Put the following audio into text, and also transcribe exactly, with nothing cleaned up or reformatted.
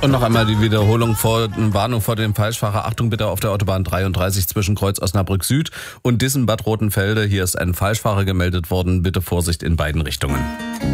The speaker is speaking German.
Und noch einmal die Wiederholung vor, Warnung vor dem Falschfahrer. Achtung bitte auf der Autobahn dreiunddreißig zwischen Kreuz Osnabrück Süd und Dissen-Bad Rotenfelde. Hier ist ein Falschfahrer gemeldet worden. Bitte Vorsicht in beiden Richtungen.